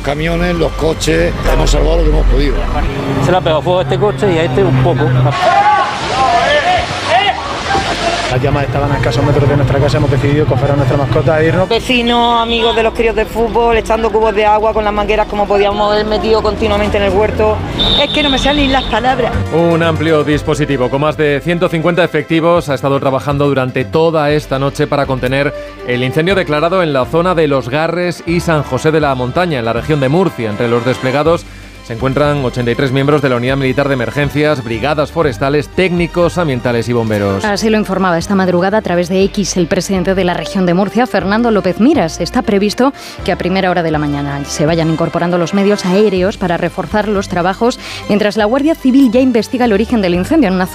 camiones, los coches, hemos salvado lo que hemos podido. Se le ha pegado fuego a este coche y a este un poco. Las llamas estaban a escasos metros de nuestra casa, hemos decidido coger a nuestra mascota e irnos. Vecinos, amigos de los críos de fútbol, echando cubos de agua con las mangueras como podíamos haber metido continuamente en el huerto. Es que no me salen las palabras. Un amplio dispositivo con más de 150 efectivos ha estado trabajando durante toda esta noche para contener el incendio declarado en la zona de Los Garres y San José de la Montaña, en la región de Murcia. Entre los desplegados se encuentran 83 miembros de la Unidad Militar de Emergencias, brigadas forestales, técnicos ambientales y bomberos. Así lo informaba esta madrugada a través de X el presidente de la región de Murcia, Fernando López Miras. Está previsto que a primera hora de la mañana se vayan incorporando los medios aéreos para reforzar los trabajos, mientras la Guardia Civil ya investiga el origen del incendio en una zona